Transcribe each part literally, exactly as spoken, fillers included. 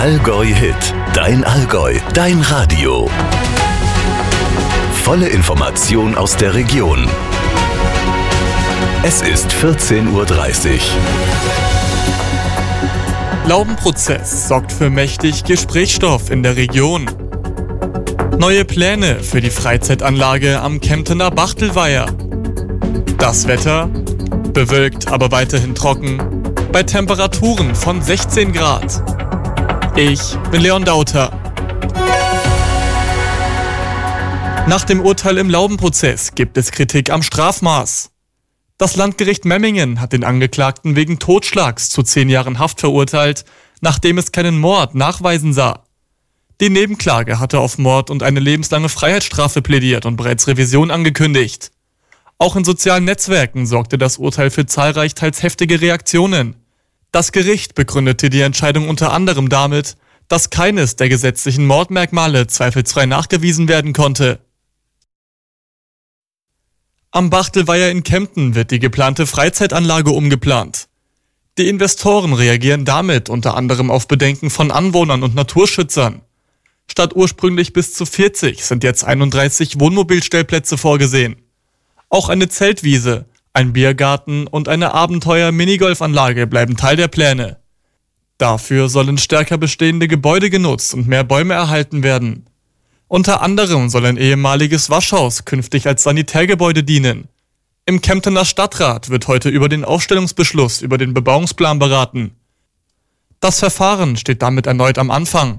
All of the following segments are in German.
Allgäu Hit, dein Allgäu, dein Radio. Volle Information aus der Region. Es ist vierzehn Uhr dreißig. Laubenprozess sorgt für mächtig Gesprächsstoff in der Region. Neue Pläne für die Freizeitanlage am Kemptener Bachtelweiher. Das Wetter? Bewölkt, aber weiterhin trocken. Bei Temperaturen von sechzehn Grad. Ich bin Leon Dauter. Nach dem Urteil im Laubenprozess gibt es Kritik am Strafmaß. Das Landgericht Memmingen hat den Angeklagten wegen Totschlags zu zehn Jahren Haft verurteilt, nachdem es keinen Mord nachweisen sah. Die Nebenklage hatte auf Mord und eine lebenslange Freiheitsstrafe plädiert und bereits Revision angekündigt. Auch in sozialen Netzwerken sorgte das Urteil für zahlreich teils heftige Reaktionen. Das Gericht begründete die Entscheidung unter anderem damit, dass keines der gesetzlichen Mordmerkmale zweifelsfrei nachgewiesen werden konnte. Am Bachtelweiher in Kempten wird die geplante Freizeitanlage umgeplant. Die Investoren reagieren damit unter anderem auf Bedenken von Anwohnern und Naturschützern. Statt ursprünglich bis zu vierzig sind jetzt einunddreißig Wohnmobilstellplätze vorgesehen. Auch eine Zeltwiese, ein Biergarten und eine Abenteuer-Minigolfanlage bleiben Teil der Pläne. Dafür sollen stärker bestehende Gebäude genutzt und mehr Bäume erhalten werden. Unter anderem soll ein ehemaliges Waschhaus künftig als Sanitärgebäude dienen. Im Kemptener Stadtrat wird heute über den Aufstellungsbeschluss über den Bebauungsplan beraten. Das Verfahren steht damit erneut am Anfang.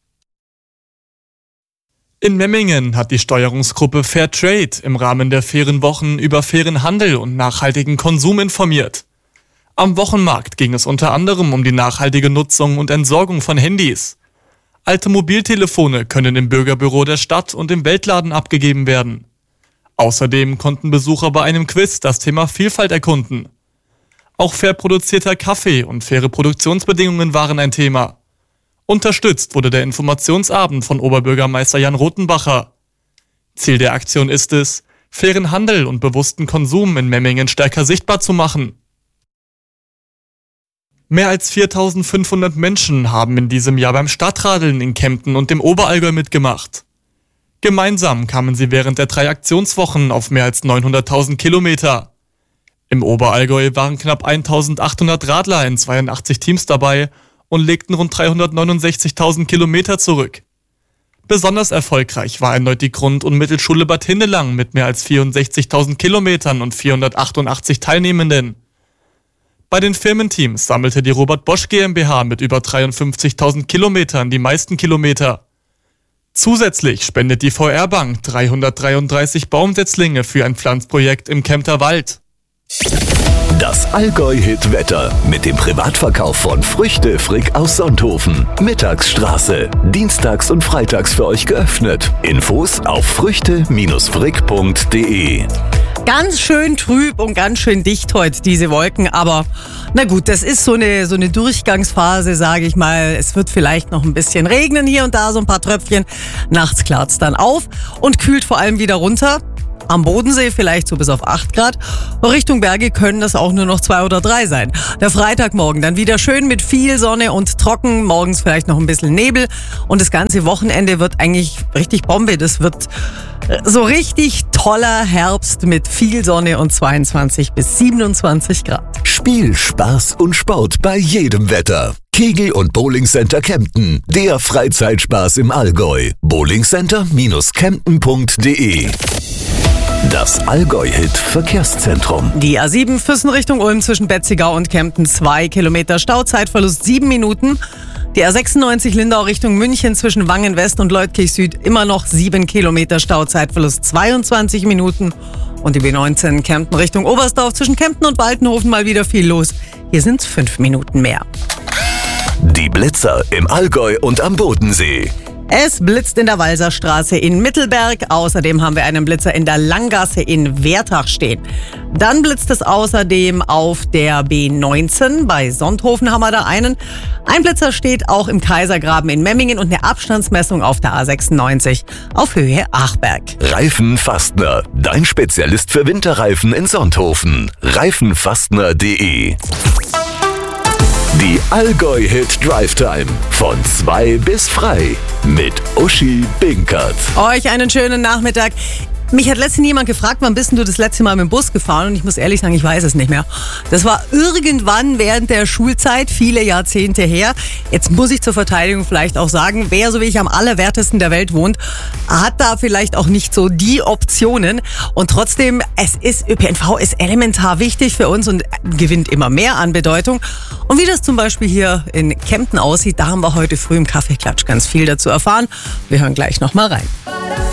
In Memmingen hat die Steuerungsgruppe Fairtrade im Rahmen der fairen Wochen über fairen Handel und nachhaltigen Konsum informiert. Am Wochenmarkt ging es unter anderem um die nachhaltige Nutzung und Entsorgung von Handys. Alte Mobiltelefone können im Bürgerbüro der Stadt und im Weltladen abgegeben werden. Außerdem konnten Besucher bei einem Quiz das Thema Vielfalt erkunden. Auch fair produzierter Kaffee und faire Produktionsbedingungen waren ein Thema. Unterstützt wurde der Informationsabend von Oberbürgermeister Jan Rothenbacher. Ziel der Aktion ist es, fairen Handel und bewussten Konsum in Memmingen stärker sichtbar zu machen. Mehr als viertausendfünfhundert Menschen haben in diesem Jahr beim Stadtradeln in Kempten und dem Oberallgäu mitgemacht. Gemeinsam kamen sie während der drei Aktionswochen auf mehr als neunhunderttausend Kilometer. Im Oberallgäu waren knapp eintausendachthundert Radler in zweiundachtzig Teams dabei und legten rund dreihundertneunundsechzigtausend Kilometer zurück. Besonders erfolgreich war erneut die Grund- und Mittelschule Bad Hindelang mit mehr als vierundsechzigtausend Kilometern und vierhundertachtundachtzig Teilnehmenden. Bei den Firmenteams sammelte die Robert Bosch GmbH mit über dreiundfünfzigtausend Kilometern die meisten Kilometer. Zusätzlich spendet die V R-Bank dreihundertdreiunddreißig Baumsetzlinge für ein Pflanzprojekt im Kempter Wald. Das Allgäu-Hit-Wetter mit dem Privatverkauf von Früchte Frick aus Sonthofen. Mittagsstraße. Dienstags und freitags für euch geöffnet. Infos auf früchte frick punkt de. Ganz schön trüb und ganz schön dicht heute, diese Wolken. Aber na gut, das ist so eine, so eine Durchgangsphase, sage ich mal. Es wird vielleicht noch ein bisschen regnen hier und da, so ein paar Tröpfchen. Nachts klart's dann auf und kühlt vor allem wieder runter. Am Bodensee vielleicht so bis auf acht Grad. Richtung Berge können das auch nur noch zwei oder drei sein. Der Freitagmorgen dann wieder schön mit viel Sonne und trocken. Morgens vielleicht noch ein bisschen Nebel. Und das ganze Wochenende wird eigentlich richtig Bombe. Das wird so richtig toller Herbst mit viel Sonne und zweiundzwanzig bis siebenundzwanzig Grad. Spiel, Spaß und Sport bei jedem Wetter. Kegel- und Bowlingcenter Kempten. Der Freizeitspaß im Allgäu. bowlingcenter kempten punkt de. Das Allgäu-Hit-Verkehrszentrum. Die A sieben Füssen Richtung Ulm zwischen Betzigau und Kempten zwei Kilometer Stau, Zeitverlust sieben Minuten. Die A sechsundneunzig Lindau Richtung München zwischen Wangen West und Leutkirch Süd immer noch sieben Kilometer Stau, Zeitverlust zweiundzwanzig Minuten. Und die B neunzehn Kempten Richtung Oberstdorf zwischen Kempten und Waltenhofen mal wieder viel los. Hier sind es fünf Minuten mehr. Die Blitzer im Allgäu und am Bodensee. Es blitzt in der Walserstraße in Mittelberg. Außerdem haben wir einen Blitzer in der Langgasse in Wertach stehen. Dann blitzt es außerdem auf der B neunzehn. Bei Sonthofen haben wir da einen. Ein Blitzer steht auch im Kaisergraben in Memmingen und eine Abstandsmessung auf der A sechsundneunzig auf Höhe Achberg. Reifen Fastner, dein Spezialist für Winterreifen in Sonthofen. reifenfastner punkt de. Die Allgäu-Hit Drive Time von zwei bis frei mit Uschi Binkert. Euch einen schönen Nachmittag. Mich hat letztens jemand gefragt, wann bist du das letzte Mal mit dem Bus gefahren? Und ich muss ehrlich sagen, ich weiß es nicht mehr. Das war irgendwann während der Schulzeit, viele Jahrzehnte her. Jetzt muss ich zur Verteidigung vielleicht auch sagen, wer so wie ich am allerwertesten der Welt wohnt, hat da vielleicht auch nicht so die Optionen. Und trotzdem, es ist, Ö P N V ist elementar wichtig für uns und gewinnt immer mehr an Bedeutung. Und wie das zum Beispiel hier in Kempten aussieht, da haben wir heute früh im Kaffeeklatsch ganz viel dazu erfahren. Wir hören gleich nochmal rein.